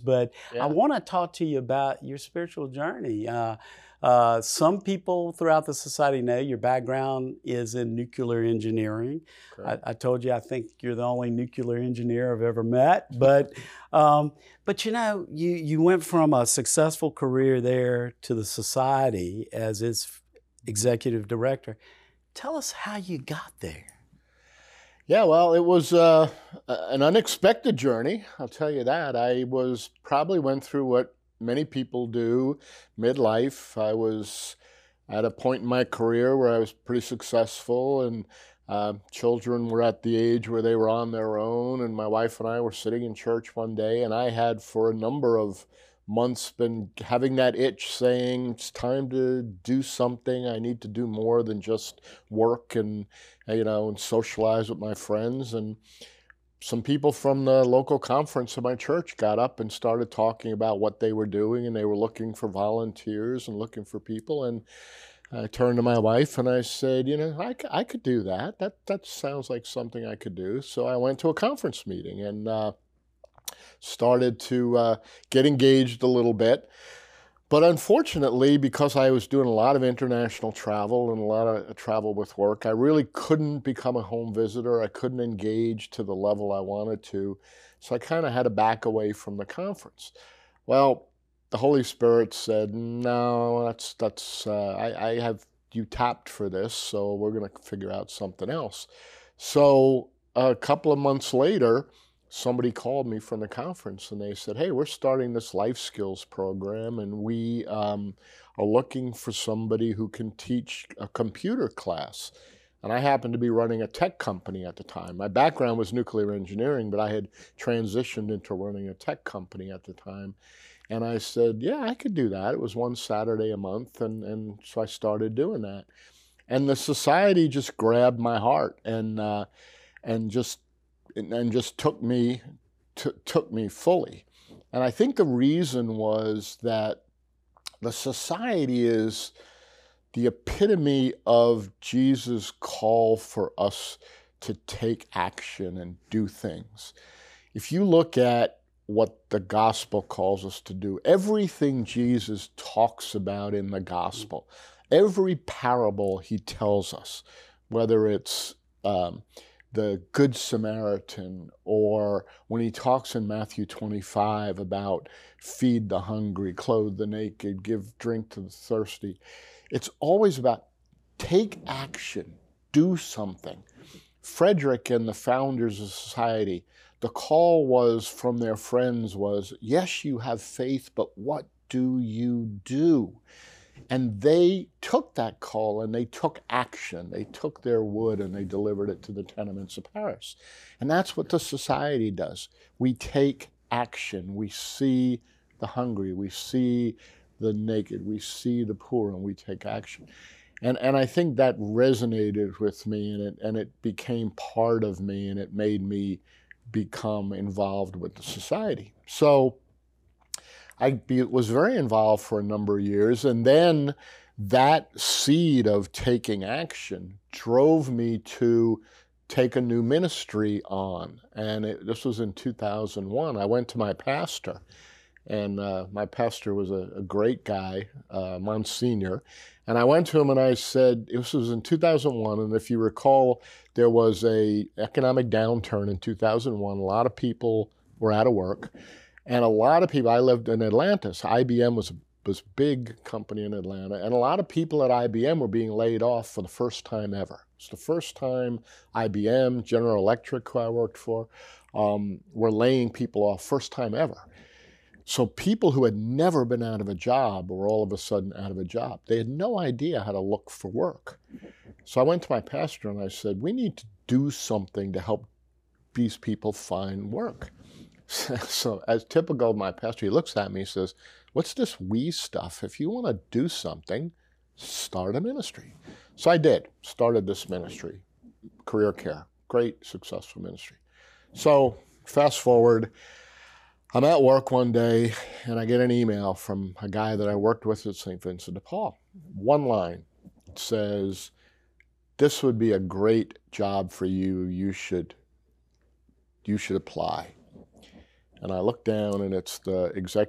but I Yeah. want to talk to you about your spiritual journey. Some people throughout the society know your background is in nuclear engineering. Okay. I told you I think you're the only nuclear engineer I've ever met, but you know, you went from a successful career there to the society as its executive director. Tell us how you got there. Yeah, well, it was an unexpected journey. I'll tell you that. I was probably went through what many people do midlife. I was at a point in my career where I was pretty successful, and children were at the age where they were on their own. And my wife and I were sitting in church one day, and I had for a number of months been having that itch saying, it's time to do something. I need to do more than just work and, and socialize with my friends. And some people from the local conference of my church got up and started talking about what they were doing, and they were looking for volunteers and looking for people. And I turned to my wife and I said, I could do that. That sounds like something I could do. So I went to a conference meeting and started to get engaged a little bit. But unfortunately, because I was doing a lot of international travel and a lot of travel with work, I really couldn't become a home visitor. I couldn't engage to the level I wanted to. So I kind of had to back away from the conference. Well, the Holy Spirit said, no, I have you tapped for this, so we're going to figure out something else. So a couple of months later, somebody called me from the conference and they said, hey, we're starting this life skills program, and we are looking for somebody who can teach a computer class. And I happened to be running a tech company at the time. My background was nuclear engineering, but I had transitioned into running a tech company at the time. And I said, yeah, I could do that. It was one Saturday a month, and so I started doing that. And the society just grabbed my heart and just took me fully. And I think the reason was that the society is the epitome of Jesus' call for us to take action and do things. If you look at what the gospel calls us to do, everything Jesus talks about in the gospel, every parable he tells us, whether it's the Good Samaritan, or when he talks in Matthew 25 about feed the hungry, clothe the naked, give drink to the thirsty, it's always about take action, do something. Frederick and the founders of society, the call was from their friends was, yes, you have faith, but what do you do? And they took that call and they took action. They took their wood and they delivered it to the tenements of Paris. And that's what the society does. We take action. We see the hungry. We see the naked. We see the poor, and we take action. And I think that resonated with me, and it became part of me, and it made me become involved with the society. So I was very involved for a number of years, and then that seed of taking action drove me to take a new ministry on. And this was in 2001. I went to my pastor, and my pastor was a great guy, Monsignor. And I went to him and I said, this was in 2001, and if you recall, there was an economic downturn in 2001. A lot of people were out of work. And a lot of people, I lived in Atlanta, so IBM was a big company in Atlanta, and a lot of people at IBM were being laid off for the first time ever. It's the first time IBM, General Electric, who I worked for, were laying people off, first time ever. So people who had never been out of a job were all of a sudden out of a job. They had no idea how to look for work. So I went to my pastor and I said, we need to do something to help these people find work. So as typical of my pastor, he looks at me and says, what's this we stuff? If you want to do something, start a ministry. So I did, started this ministry, Career Care, great, successful ministry. So fast forward, I'm at work one day and I get an email from a guy that I worked with at St. Vincent de Paul. One line says, this would be a great job for you. You should apply. and I look down, and it's the executive